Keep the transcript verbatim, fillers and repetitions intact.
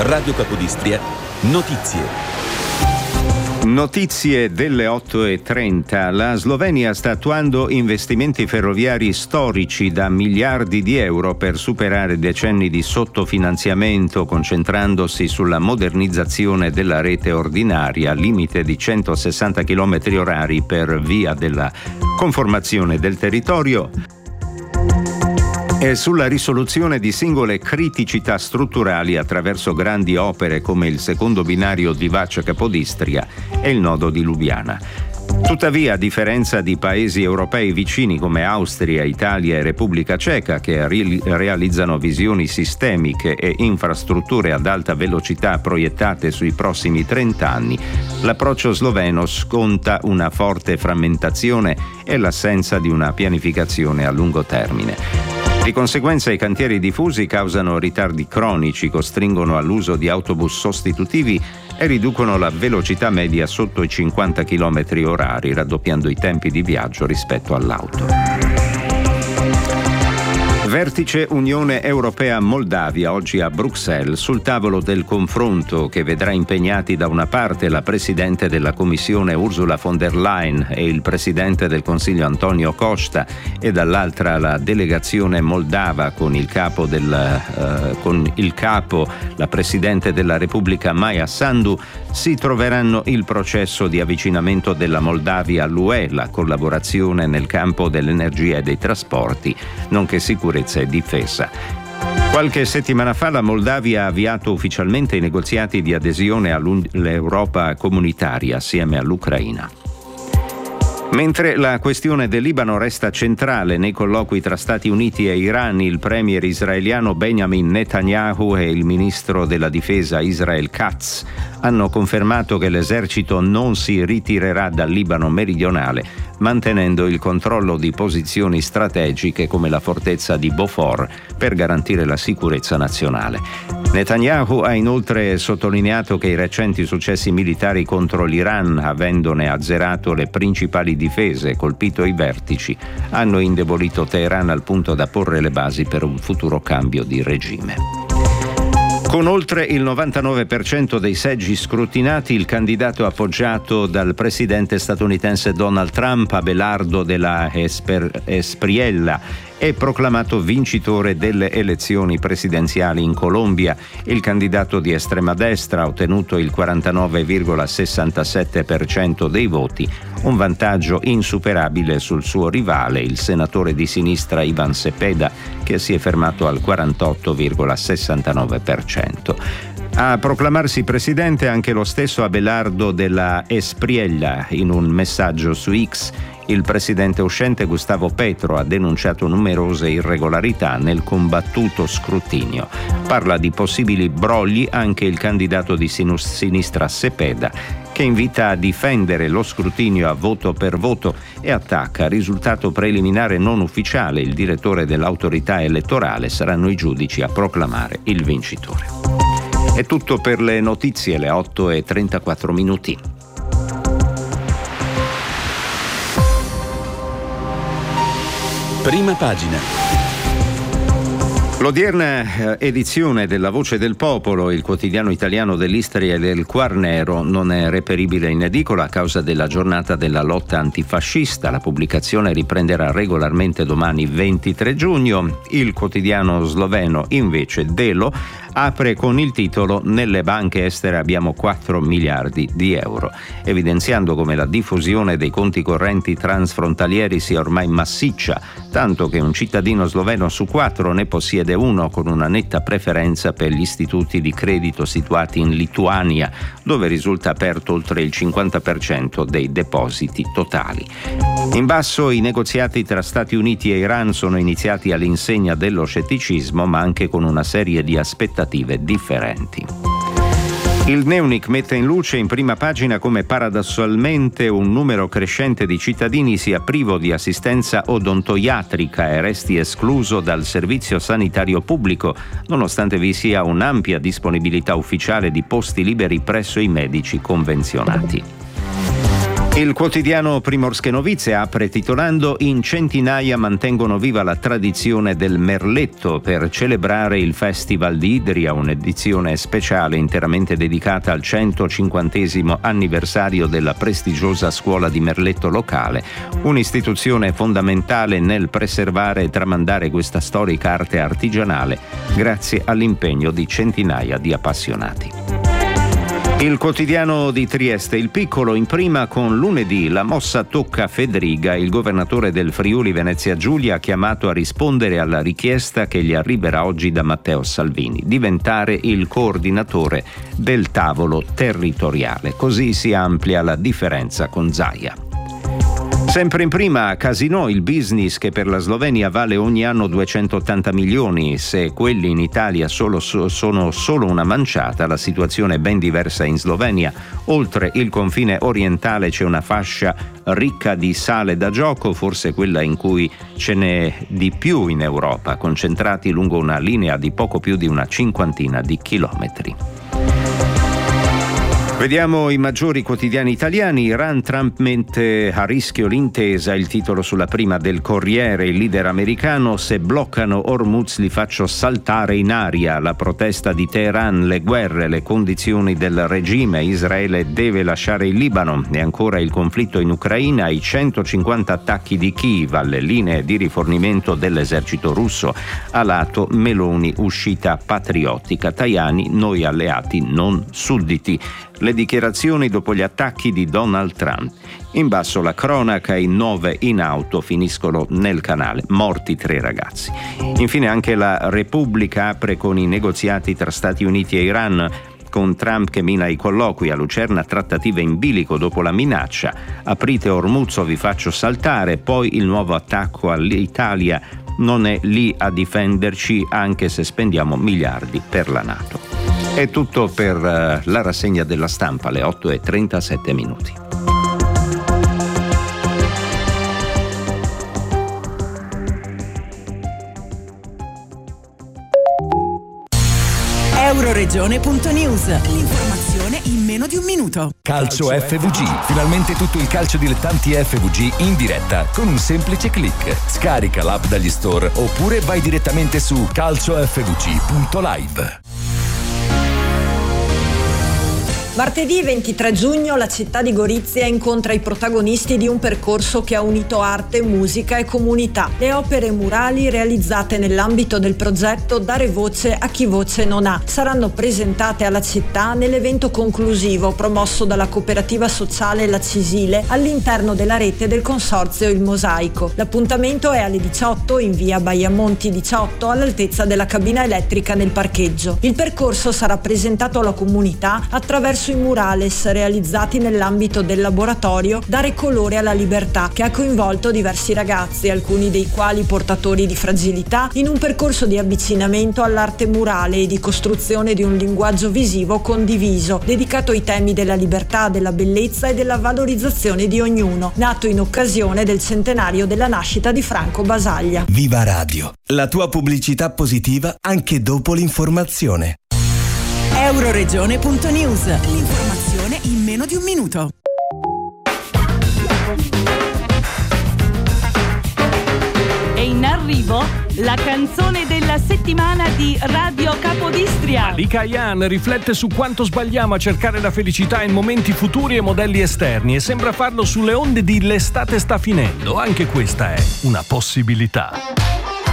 Radio Capodistria, notizie. Notizie delle otto e trenta. La Slovenia sta attuando investimenti ferroviari storici da miliardi di euro per superare decenni di sottofinanziamento, concentrandosi sulla modernizzazione della rete ordinaria, limite di centosessanta chilometri orari per via della conformazione del territorio, e sulla risoluzione di singole criticità strutturali attraverso grandi opere come il secondo binario Divača-Capodistria e il nodo di Lubiana. Tuttavia, a differenza di paesi europei vicini come Austria, Italia e Repubblica Ceca, che ri- realizzano visioni sistemiche e infrastrutture ad alta velocità proiettate sui prossimi trenta anni, l'approccio sloveno sconta una forte frammentazione e l'assenza di una pianificazione a lungo termine. Di conseguenza i cantieri diffusi causano ritardi cronici, costringono all'uso di autobus sostitutivi e riducono la velocità media sotto i cinquanta chilometri orari, raddoppiando i tempi di viaggio rispetto all'auto. Vertice Unione Europea-Moldavia oggi a Bruxelles, sul tavolo del confronto che vedrà impegnati da una parte la Presidente della Commissione Ursula von der Leyen e il Presidente del Consiglio Antonio Costa e dall'altra la delegazione moldava con il capo, del, eh, con il capo la Presidente della Repubblica Maia Sandu. Si troveranno il processo di avvicinamento della Moldavia all'U E, la collaborazione nel campo dell'energia e dei trasporti, nonché sicurezza e difesa. Qualche settimana fa la Moldavia ha avviato ufficialmente i negoziati di adesione all'Europa comunitaria assieme all'Ucraina. Mentre la questione del Libano resta centrale nei colloqui tra Stati Uniti e Iran, il premier israeliano Benjamin Netanyahu e il ministro della difesa Israel Katz hanno confermato che l'esercito non si ritirerà dal Libano meridionale, mantenendo il controllo di posizioni strategiche come la fortezza di Beaufort per garantire la sicurezza nazionale. Netanyahu ha inoltre sottolineato che i recenti successi militari contro l'Iran, avendone azzerato le principali difese e colpito i vertici, hanno indebolito Teheran al punto da porre le basi per un futuro cambio di regime. Con oltre il novantanove per cento dei seggi scrutinati, il candidato appoggiato dal presidente statunitense Donald Trump, Abelardo della Esper- Espriella, è proclamato vincitore delle elezioni presidenziali in Colombia. Il candidato di estrema destra ha ottenuto il quarantanove virgola sessantasette per cento dei voti, un vantaggio insuperabile sul suo rivale, il senatore di sinistra Ivan Cepeda, che si è fermato al quarantotto virgola sessantanove per cento. A proclamarsi presidente anche lo stesso Abelardo della Espriella. In un messaggio su X, il presidente uscente Gustavo Petro ha denunciato numerose irregolarità nel combattuto scrutinio. Parla di possibili brogli anche il candidato di sinistra Cepeda, che invita a difendere lo scrutinio a voto per voto e attacca risultato preliminare non ufficiale. Il direttore dell'autorità elettorale, saranno i giudici a proclamare il vincitore. È tutto per le notizie, le otto e trentaquattro minuti. Prima pagina. L'odierna edizione della Voce del Popolo, il quotidiano italiano dell'Istria e del Quarnero, non è reperibile in edicola a causa della giornata della lotta antifascista. La pubblicazione riprenderà regolarmente domani ventitré giugno. Il quotidiano sloveno, invece, Delo, apre con il titolo «Nelle banche estere abbiamo quattro miliardi di euro», evidenziando come la diffusione dei conti correnti transfrontalieri sia ormai massiccia, tanto che un cittadino sloveno su quattro ne possiede uno, con una netta preferenza per gli istituti di credito situati in Lituania, dove risulta aperto oltre il cinquanta per cento dei depositi totali. In basso i negoziati tra Stati Uniti e Iran sono iniziati all'insegna dello scetticismo, ma anche con una serie di aspettative differenti. Il Dnevnik mette in luce in prima pagina come paradossalmente un numero crescente di cittadini sia privo di assistenza odontoiatrica e resti escluso dal servizio sanitario pubblico, nonostante vi sia un'ampia disponibilità ufficiale di posti liberi presso i medici convenzionati. Il quotidiano Primorske Novice apre titolando: in centinaia mantengono viva la tradizione del merletto per celebrare il Festival di Idria, un'edizione speciale interamente dedicata al centocinquantesimo anniversario della prestigiosa scuola di merletto locale, un'istituzione fondamentale nel preservare e tramandare questa storica arte artigianale grazie all'impegno di centinaia di appassionati. Il quotidiano di Trieste, Il Piccolo, in prima con lunedì: la mossa tocca Fedriga. Il governatore del Friuli Venezia Giulia ha chiamato a rispondere alla richiesta che gli arriverà oggi da Matteo Salvini, diventare il coordinatore del tavolo territoriale. Così si amplia la differenza con Zaia. Sempre in prima, Casino, il business che per la Slovenia vale ogni anno duecentottanta milioni. Se quelli in Italia solo, sono solo una manciata, la situazione è ben diversa in Slovenia. Oltre il confine orientale c'è una fascia ricca di sale da gioco, forse quella in cui ce n'è di più in Europa, concentrati lungo una linea di poco più di una cinquantina di chilometri. Vediamo i maggiori quotidiani italiani. Iran, Trump mette a rischio l'intesa, il titolo sulla prima del Corriere. Il leader americano: se bloccano Hormuz li faccio saltare in aria. La protesta di Teheran, le guerre, le condizioni del regime, Israele deve lasciare il Libano. E ancora il conflitto in Ucraina, i centocinquanta attacchi di Kiev alle linee di rifornimento dell'esercito russo. A lato Meloni, uscita patriottica. Tajani: noi alleati, non sudditi. Le dichiarazioni dopo gli attacchi di Donald Trump. In basso la cronaca: in nove in auto finiscono nel canale, morti tre ragazzi. Infine anche la Repubblica apre con i negoziati tra Stati Uniti e Iran, con Trump che mina i colloqui. A Lucerna trattative in bilico dopo la minaccia: aprite Hormuz o vi faccio saltare. Poi il nuovo attacco all'Italia: non è lì a difenderci anche se spendiamo miliardi per la NATO. È tutto per uh, la rassegna della stampa, alle otto e trentasette minuti. Euroregione punto news. L'informazione in meno di un minuto. Calcio F V G. Finalmente tutto il calcio dilettanti F V G in diretta con un semplice click. Scarica l'app dagli store oppure vai direttamente su calcio f v g punto live. Martedì ventitré giugno la città di Gorizia incontra i protagonisti di un percorso che ha unito arte, musica e comunità. Le opere murali realizzate nell'ambito del progetto Dare voce a chi voce non ha saranno presentate alla città nell'evento conclusivo promosso dalla cooperativa sociale La Cisile all'interno della rete del consorzio Il Mosaico. L'appuntamento è alle diciotto in via Baiamonti diciotto, all'altezza della cabina elettrica nel parcheggio. Il percorso sarà presentato alla comunità attraverso i murales realizzati nell'ambito del laboratorio Dare colore alla libertà, che ha coinvolto diversi ragazzi, alcuni dei quali portatori di fragilità, in un percorso di avvicinamento all'arte murale e di costruzione di un linguaggio visivo condiviso, dedicato ai temi della libertà, della bellezza e della valorizzazione di ognuno, nato in occasione del centenario della nascita di Franco Basaglia. Viva Radio, la tua pubblicità positiva anche dopo l'informazione. Euroregione punto news. L'informazione in meno di un minuto. È in arrivo la canzone della settimana di Radio Capodistria. Malika Ayane riflette su quanto sbagliamo a cercare la felicità in momenti futuri e modelli esterni, e sembra farlo sulle onde di L'estate sta finendo. Anche questa è una possibilità.